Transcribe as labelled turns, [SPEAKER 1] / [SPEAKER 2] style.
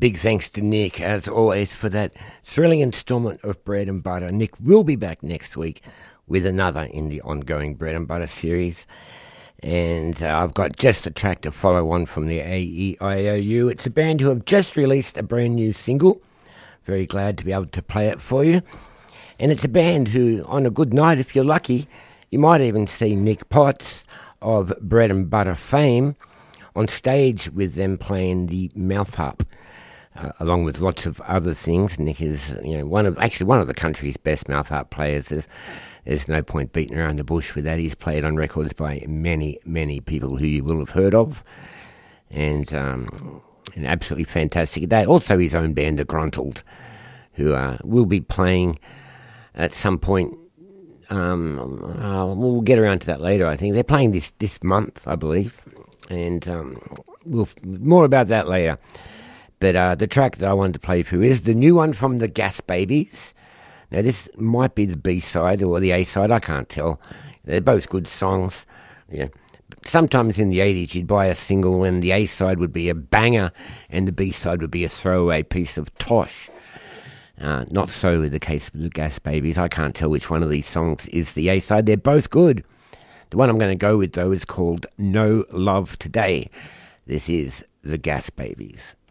[SPEAKER 1] Big thanks to Nick, as always, for that thrilling instalment of Bread and Butter. Nick will be back next week with another in the ongoing Bread and Butter series. And I've got just a track to follow on from the AEIOU. It's a band who have just released a brand new single. Very glad to be able to play it for you. And it's a band who, on a good night, if you're lucky, you might even see Nick Potts of Bread and Butter fame on stage with them playing the mouth harp, along with lots of other things. Nick is, one of the country's best mouth harp players. There's no point beating around the bush with that. He's played on records by many, many people who you will have heard of, and an absolutely fantastic day. Also, his own band, The Gruntled, who will be playing at some point. We'll get around to that later. I think they're playing this month, I believe. And we'll more about that later. But the track that I wanted to play for you is the new one from the Gas Babies. Now, this might be the B-side or the A-side, I can't tell. They're both good songs. Yeah. Sometimes in the 80s, you'd buy a single and the A-side would be a banger and the B-side would be a throwaway piece of tosh. Not so the case with the Gas Babies. I can't tell which one of these songs is the A-side. They're both good. The one I'm going to go with, though, is called No Love Today. This is the Gas Babies.